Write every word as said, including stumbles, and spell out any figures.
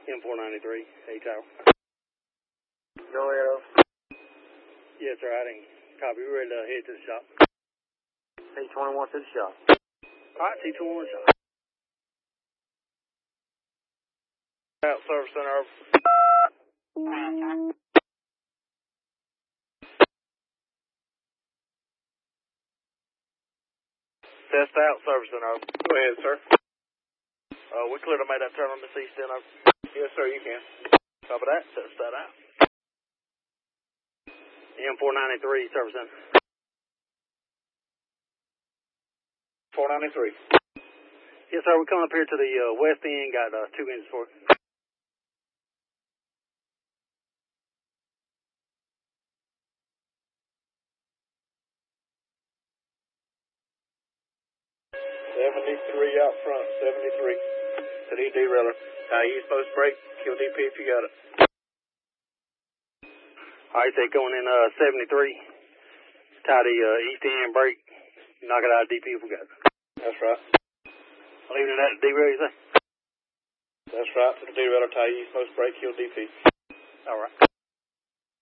M four ninety-three, A-Tower. Go ahead. Yes, sir, I didn't copy. We're ready to head to the shop. T twenty-one to the shop. All right, T twenty-one shop. Out service center. Test out service center. Go ahead, sir. Uh, we cleared to make that turn on the east end. Yes, sir, you can. Copy that. Test that out. M four ninety-three service center. four ninety-three. Yes, sir. We're coming up here to the uh, west end. Got uh, two engines for it. seventy-three out front, seventy-three. To the derailer. How you supposed to brake? Kill D P if you got it. All right, they going in uh, seventy-three. Tie the uh, east end brake. Knock it out of D P if we got it. That's right. Leaving it at the derail, you say? That's right. To the derailer. How you supposed to brake? Kill D P. All right.